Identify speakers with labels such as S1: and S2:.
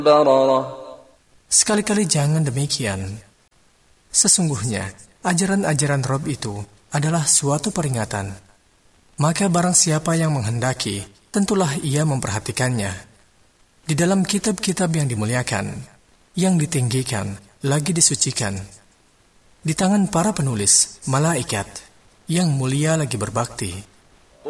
S1: بررة.
S2: Sekali-kali jangan demikian. Sesungguhnya, ajaran-ajaran Rob itu adalah suatu peringatan. Maka barang siapa yang menghendaki, tentulah ia memperhatikannya. Di dalam kitab-kitab yang dimuliakan, yang ditinggikan, lagi disucikan. Di tangan para penulis, malaikat, yang mulia lagi berbakti.